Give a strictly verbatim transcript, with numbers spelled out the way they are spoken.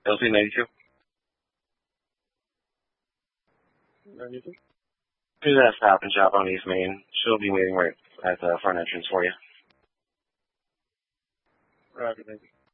L C ninety-two. ninety-two. Do that stop and shop on East Main. She'll be waiting right at the front entrance for you. Roger, thank you.